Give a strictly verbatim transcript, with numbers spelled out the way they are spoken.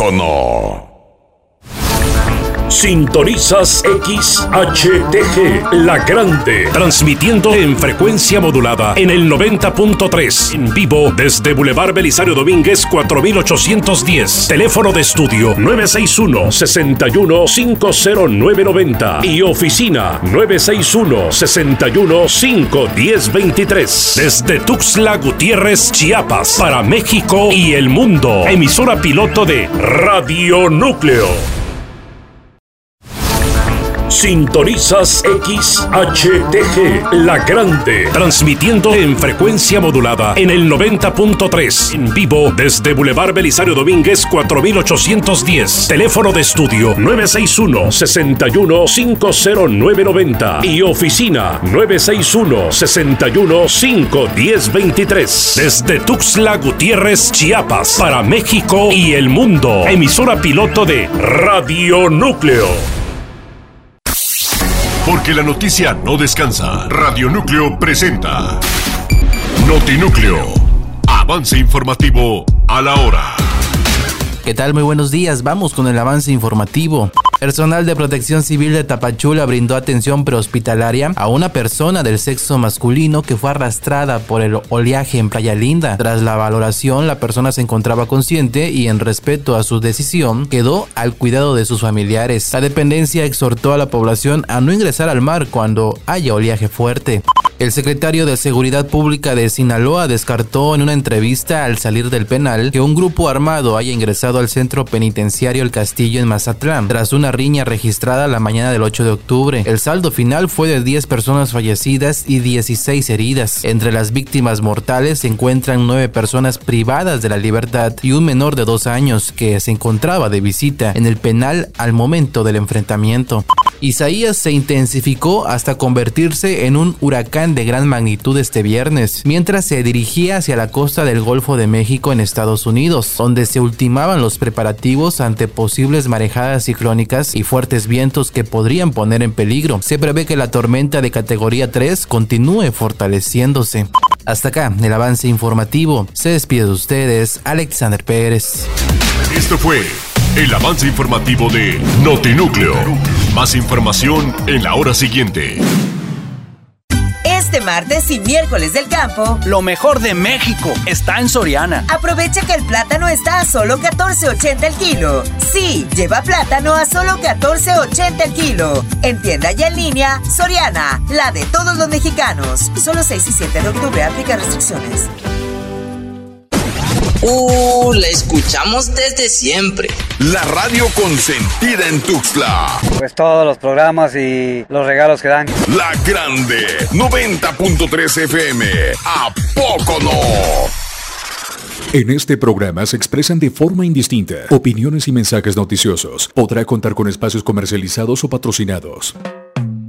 poco no? Sintonizas X H T G, La Grande, transmitiendo en frecuencia modulada en el noventa punto tres, en vivo desde Boulevard Belisario Domínguez cuatro mil ochocientos diez, teléfono de estudio nueve seis uno, seis uno cinco cero nueve nueve cero y oficina nueve seis uno, seis uno cinco uno cero dos tres, desde Tuxtla Gutiérrez, Chiapas, para México y el mundo, emisora piloto de Radio Núcleo. Sintonizas X H T G, La Grande, transmitiendo en frecuencia modulada en el noventa punto tres, en vivo desde Boulevard Belisario Domínguez cuatro mil ochocientos diez, teléfono de estudio nueve seis uno, seis uno cinco cero nueve nueve cero y oficina nueve seis uno, seis uno cinco uno cero dos tres, desde Tuxtla Gutiérrez, Chiapas, para México y el mundo, emisora piloto de Radio Núcleo. Porque la noticia no descansa. Radio Núcleo presenta Notinúcleo, avance informativo a la hora. ¿Qué tal? Muy buenos días. Vamos con el avance informativo. Personal de Protección Civil de Tapachula brindó atención prehospitalaria a una persona del sexo masculino que fue arrastrada por el oleaje en Playa Linda. Tras la valoración, la persona se encontraba consciente y, en respeto a su decisión, quedó al cuidado de sus familiares. La dependencia exhortó a la población a no ingresar al mar cuando haya oleaje fuerte. El secretario de Seguridad Pública de Sinaloa descartó en una entrevista al salir del penal que un grupo armado haya ingresado al centro penitenciario El Castillo en Mazatlán, tras una riña registrada la mañana del ocho de octubre. El saldo final fue de diez personas fallecidas y dieciséis heridas. Entre las víctimas mortales se encuentran nueve personas privadas de la libertad y un menor de dos años que se encontraba de visita en el penal al momento del enfrentamiento. Isaías se intensificó hasta convertirse en un huracán de gran magnitud este viernes, mientras se dirigía hacia la costa del Golfo de México en Estados Unidos, donde se ultimaban los preparativos ante posibles marejadas ciclónicas y fuertes vientos que podrían poner en peligro. Se prevé que la tormenta de categoría tres continúe fortaleciéndose. Hasta acá el avance informativo. Se despide de ustedes Alexander Pérez. Esto fue el avance informativo de Notinúcleo. Más información en la hora siguiente. Este martes y miércoles del campo, lo mejor de México está en Soriana. Aprovecha que el plátano está a solo catorce ochenta el kilo. Sí, lleva plátano a solo catorce ochenta el kilo. En tienda y en línea, Soriana, la de todos los mexicanos. Solo seis y siete de octubre, aplica restricciones. Uh, la escuchamos desde siempre. La radio consentida en Tuxtla. Pues todos los programas y los regalos que dan. La Grande, noventa punto tres F M. ¿A poco no? En este programa se expresan de forma indistinta opiniones y mensajes noticiosos. Podrá contar con espacios comercializados o patrocinados.